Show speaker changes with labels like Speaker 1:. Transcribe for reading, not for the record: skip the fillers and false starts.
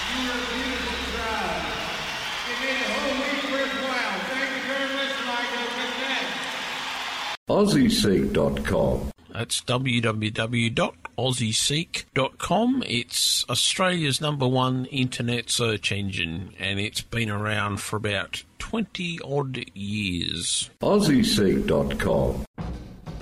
Speaker 1: You are a beautiful crowd. It made the whole week worthwhile. Thank you very much, Michael. Good night.
Speaker 2: AussieSeek.com.
Speaker 3: That's www.aussieseek.com. It's Australia's #1 internet search engine, and it's been around for about 20-odd years.
Speaker 2: AussieSeek.com.